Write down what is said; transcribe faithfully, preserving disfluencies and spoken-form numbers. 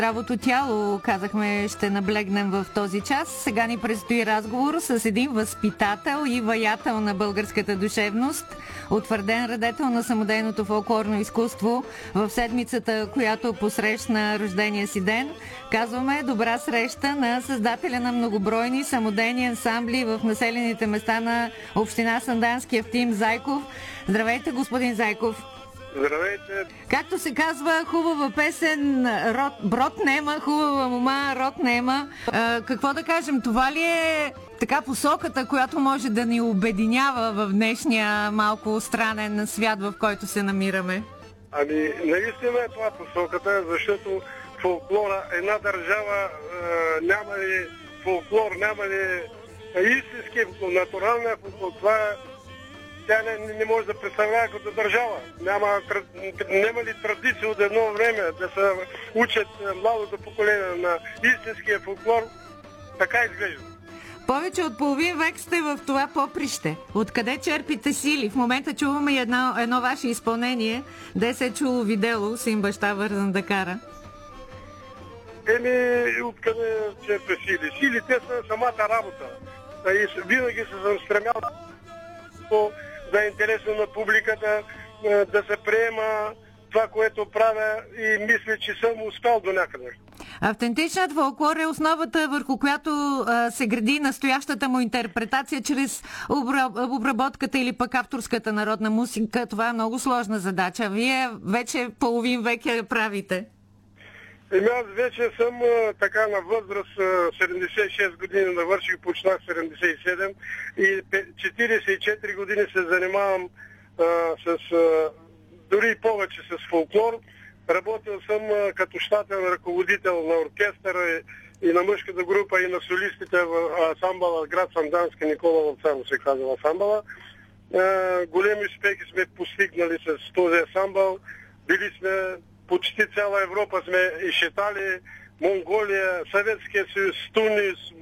Здравото тяло, казахме, ще наблегнем в този час. Сега ни предстои разговор с един възпитател и ваятел на българската душевност, утвърден радетел на самодейното фолклорно изкуство в седмицата, която посрещна рождения си ден. Казваме добра среща на създателя на многобройни самодейни ансамбли в населените места на община Сандански, Евтим Зайков. Здравейте, господин Зайков! Здравейте! Както се казва, хубава песен, род, брод нема, хубава мома, род нема. А, какво да кажем, това ли е така посоката, която може да ни обединява в днешния малко странен свят, в който се намираме? Ами, наистина е това посоката, защото фолклора, една държава е, няма ли фолклор, няма ли истински, натуралния фолклор, това е тя не, не може да представлява като държава. Няма, няма ли традиция от едно време да се учат младото поколение на истинския фолклор? Така изглежда. Повече от половин век сте в това поприще. Откъде черпите сили? В момента чуваме едно, едно ваше изпълнение. Де се е чуло видело, син баща вързан да кара? Еми, откъде черпе сили? Силите са самата работа. И винаги се съм стремял да е интересно на публиката, да се приема това, което правя, и мисля, че съм успял до някъде. Автентичният фолклор е основата, върху която а, се гради настоящата му интерпретация чрез обработката или пък авторската народна музика. Това е много сложна задача. Вие вече половин век я правите. Еми аз вече съм а, така на възраст, а, седемдесет и шест години навърших, почнах седемдесет и седем и четиридесет и четири години се занимавам а, с а, дори и повече с фолклор. Работил съм а, като щатен ръководител на оркестъра и, и на мъжката група, и на солистите в ансамбъла град Сандански, Никола Вълцаров се казва ансамбъла. А, големи успехи сме постигнали с този ансамбъл. Били сме почти цяла Европа, сме изшетали, Монголия, Съветския съюз, Тунис,